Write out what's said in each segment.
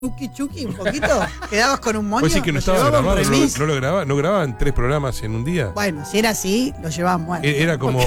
Chuki, un poquito. Quedabas con un moño. Pues sí que no estaba grabado, no grababan 3 programas en un día. Bueno, si era así, lo llevaban muerto. Era como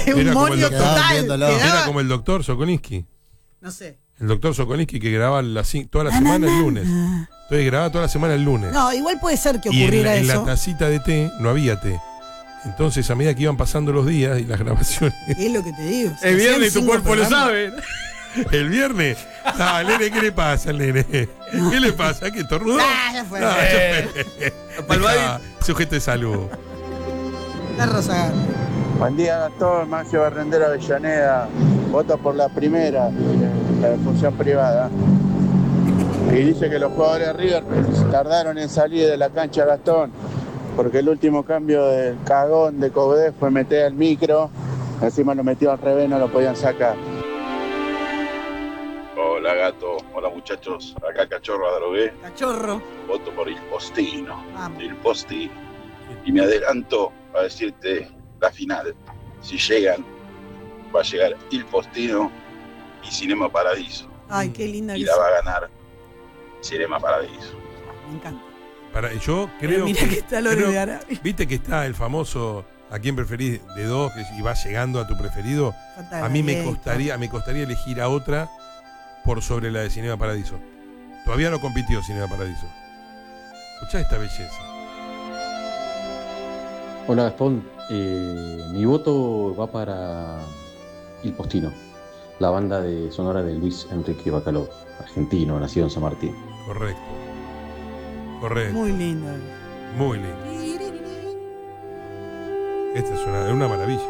el doctor Sokolinsky. No sé. El doctor Sokolinsky que grababa toda la semana el lunes. Entonces grababa toda la semana el lunes. No, igual puede ser que ocurriera eso. En la tacita de té no había té. Entonces, a medida que iban pasando los días y las grabaciones. Es lo que te digo. El viernes tu cuerpo lo sabe. El viernes. Nene, ¿qué le pasa al nene? No. ¿Qué le pasa? ¿Qué tornudó? Ya fue. Sujeto de salud. Está Rosa. Buen día, Gastón. Maxi Barrendero Avellaneda. Voto por la primera, la de función privada. Y dice que los jugadores de River tardaron en salir de la cancha, Gastón, porque el último cambio del cagón de Cobdé fue meter el micro. Encima lo metió al revés, no lo podían sacar. Hola, Gato. Hola, muchachos. Acá Cachorro Adrogué. Cachorro. Voto por Il Postino. Il Postino. Y me adelanto a decirte la final. Si llegan, va a llegar Il Postino y Cinema Paradiso. Ay, qué linda. Y la va a ganar Cinema Paradiso. Me encanta. Yo creo mira que está Lore de Arabia. Viste que está el famoso ¿a quién preferís de dos? Y va llegando a tu preferido. A mí me costaría elegir a otra por sobre la de Cinema Paradiso. Todavía no compitió Cinema Paradiso. Escuchá esta belleza. Hola, Gastón. Mi voto va para Il Postino, la banda de sonora de Luis Enrique Bacalov, argentino, nacido en San Martín. Correcto. Muy lindo. Muy lindo. Esta es una maravilla.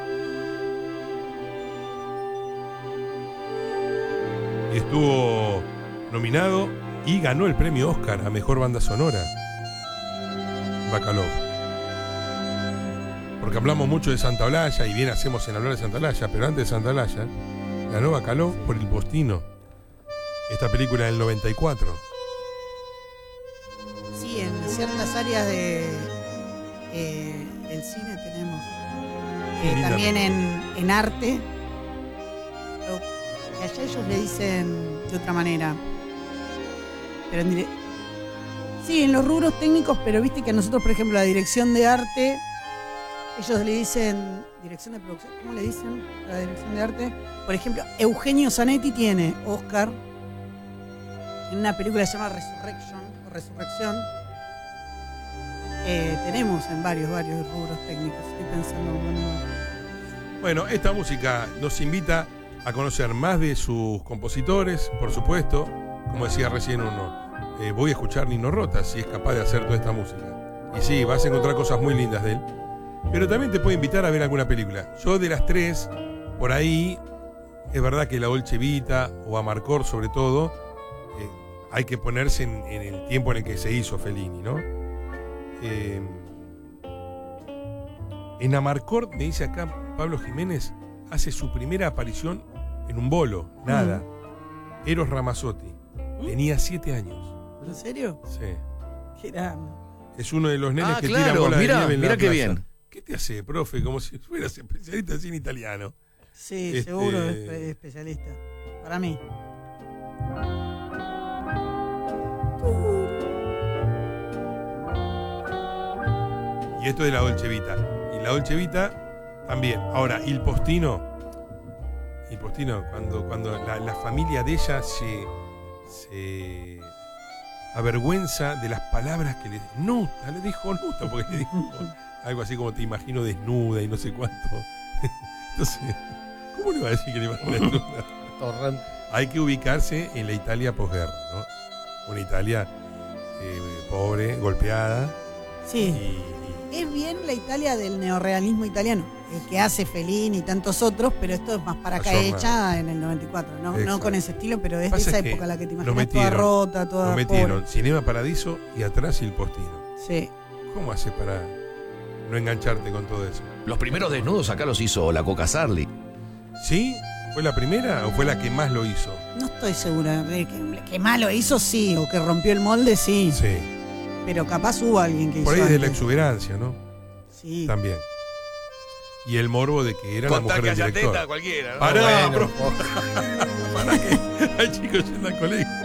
Y estuvo nominado y ganó el premio Oscar a Mejor Banda Sonora. Bacalov. Porque hablamos mucho de Santa Olalla y bien hacemos en hablar de Santa Olalla, pero antes de Santa Olalla ganó Bacalov por Il Postino. Esta película del 94. Sí, en ciertas áreas del cine tenemos. También en arte. Allá ellos le dicen de otra manera. Pero sí, en los rubros técnicos, pero viste que a nosotros, por ejemplo, la dirección de arte, ellos le dicen dirección de producción. ¿Cómo le dicen la dirección de arte? Por ejemplo, Eugenio Zanetti tiene Oscar en una película que se llama Resurrección. Tenemos en varios rubros técnicos. Estoy pensando en uno. Bueno, esta música nos invita a conocer más de sus compositores, por supuesto. Como decía recién uno, voy a escuchar Nino Rota si es capaz de hacer toda esta música. Y sí, vas a encontrar cosas muy lindas de él. Pero también te puede invitar a ver alguna película. Yo de las 3, por ahí, es verdad que la Dolce Vita o Amarcord sobre todo, hay que ponerse en el tiempo en el que se hizo Fellini, ¿no? En Amarcord, me dice acá Pablo Jiménez, hace su primera aparición en un bolo, nada. Eros Ramazzotti. Tenía 7 años. ¿En serio? Sí. Qué grande. Es uno de los nenes que tira bola de nieve en la plaza. Bien. ¿Qué te hace, profe? Como si fueras especialista en cine italiano. Sí, seguro es especialista. Para mí. Y esto es la Dolce Vita. Y la Dolce Vita también. Ahora, Il Postino, cuando la familia de ella se avergüenza de las palabras que le dijo Nuta, porque le dijo algo así como te imagino desnuda y no sé cuánto. Entonces, ¿cómo le va a decir que le imagino desnuda? Hay que ubicarse en la Italia posguerra, ¿no? Una Italia pobre, golpeada. Sí. Es bien la Italia del neorrealismo italiano, el que hace Fellini y tantos otros, pero esto es más para acá hecha en el 94, no con ese estilo, pero es de esa época la que te imaginas, toda rota, toda. Lo metieron pobre. Cinema Paradiso y atrás Il Postino. Sí. ¿Cómo haces para no engancharte con todo eso? Los primeros desnudos acá los hizo la Coca Sarli. ¿Sí? ¿Fue la primera o fue la que más lo hizo? No estoy segura. Que más lo hizo, sí, o que rompió el molde, sí. Sí. Pero capaz hubo alguien que hizo. Por ahí antes. de la exuberancia, ¿no? Sí. También. Y el morbo de que era la mujer del director. Cualquiera, ¿no? Pará, bro. Para que hay chicos yendo al colegio.